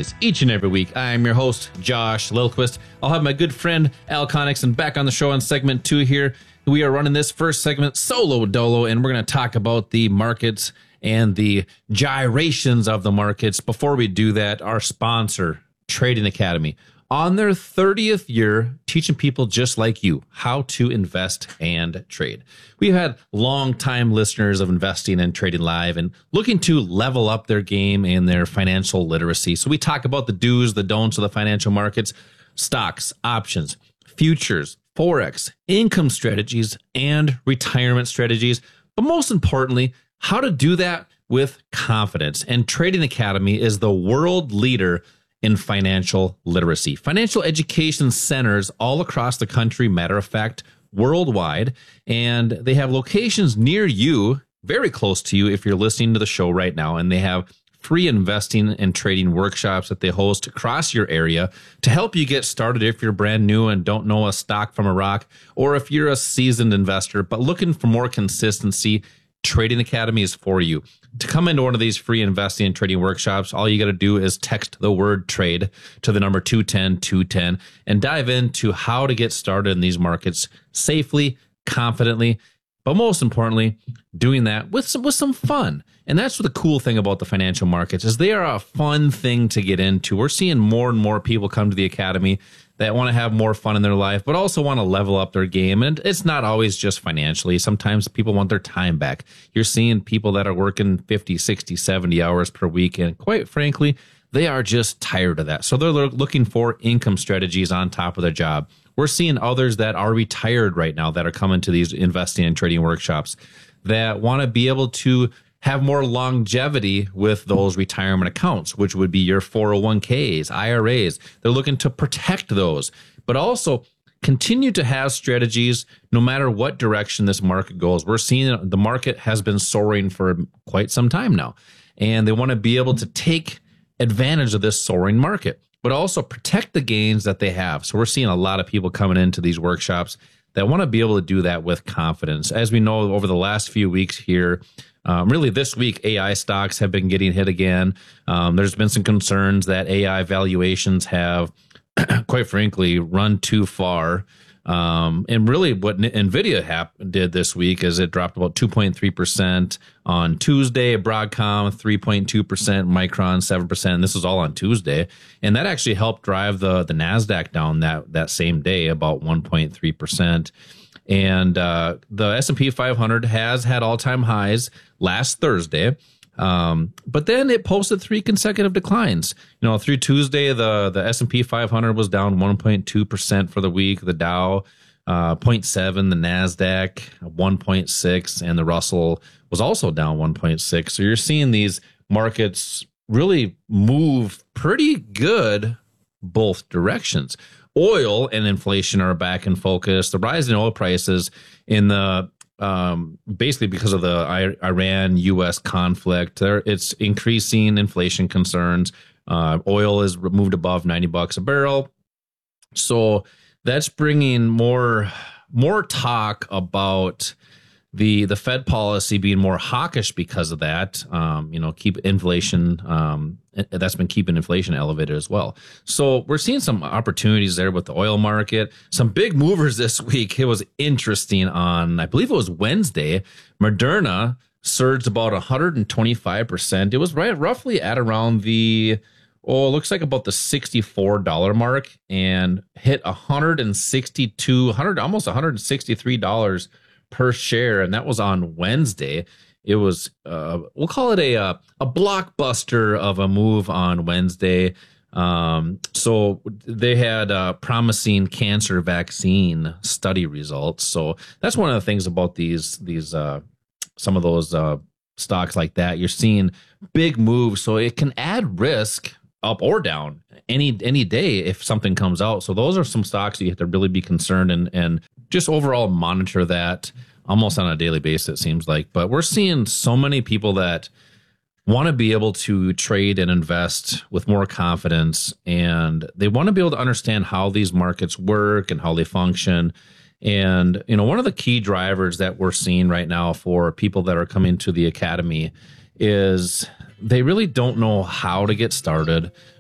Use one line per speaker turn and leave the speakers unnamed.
always, each and every week, I'm your host, Josh Lilquist. I'll have my good friend, Al Connickson, back on the show on segment 2 here. We are running this first segment solo dolo, and we're going to talk about the markets and the gyrations of the markets. Before we do that, our sponsor, Trading Academy, on their 30th year, teaching people just like you how to invest and trade. We've had long-time listeners of Investing and Trading Live and looking to level up their game and their financial literacy. So we talk about the do's, the don'ts of the financial markets, stocks, options, futures, Forex, income strategies, and retirement strategies. But most importantly, how to do that with confidence. And Trading Academy is the world leader in financial literacy. Financial education centers all across the country, matter of fact, worldwide, and they have locations near you, very close to you if you're listening to the show right now, and they have free investing and trading workshops that they host across your area to help you get started if you're brand new and don't know a stock from a rock, or if you're a seasoned investor but looking for more consistency. Trading Academy is for you. To come into one of these free investing and trading workshops, all you got to do is text the word trade to the number 210-210 and dive into how to get started in these markets safely, confidently, but most importantly, doing that with some fun. And that's what the cool thing about the financial markets is they are a fun thing to get into. We're seeing more and more people come to the Academy that want to have more fun in their life, but also want to level up their game. And it's not always just financially. Sometimes people want their time back. You're seeing people that are working 50, 60, 70 hours per week. And quite frankly, they are just tired of that. So they're looking for income strategies on top of their job. We're seeing others that are retired right now that are coming to these investing and trading workshops that want to be able to have more longevity with those retirement accounts, which would be your 401ks, IRAs. They're looking to protect those, but also continue to have strategies no matter what direction this market goes. We're seeing the market has been soaring for quite some time now, and they want to be able to take advantage of this soaring market, but also protect the gains that they have. So we're seeing a lot of people coming into these workshops that want to be able to do that with confidence. As we know, over the last few weeks here, really this week, AI stocks have been getting hit again. There's been some concerns that AI valuations have, quite frankly, run too far. And really what NVIDIA did this week is it dropped about 2.3% on Tuesday, Broadcom 3.2%, Micron 7%. And this was all on Tuesday. And that actually helped drive the NASDAQ down that same day, about 1.3%. And the S&P 500 has had all-time highs last Thursday. But then it posted 3 consecutive declines. You know, through Tuesday, the S&P 500 was down 1.2% for the week. The Dow 0.7, the NASDAQ 1.6, and the Russell was also down 1.6. So you're seeing these markets really move pretty good both directions. Oil and inflation are back in focus. The rise in oil prices in the basically because of the Iran-U.S. conflict, it's increasing inflation concerns. Oil is moved above $90 a barrel. So that's bringing more talk about the Fed policy being more hawkish because of that. Keep inflation. That's been keeping inflation elevated as well. So we're seeing some opportunities there with the oil market. Some big movers this week. It was interesting on, I believe it was Wednesday, Moderna surged about 125%. It was roughly at around it looks like about the $64 mark and hit almost $163 per share. And that was on Wednesday. It was, we'll call it a blockbuster of a move on Wednesday. So they had promising cancer vaccine study results. So that's one of the things about these some of those stocks like that. You're seeing big moves, so it can add risk up or down any day if something comes out. So those are some stocks that you have to really be concerned and just overall monitor that almost on a daily basis, it seems like. But we're seeing so many people that want to be able to trade and invest with more confidence, and they want to be able to understand how these markets work and how they function. And, one of the key drivers that we're seeing right now for people that are coming to the academy is they really don't know how to get started.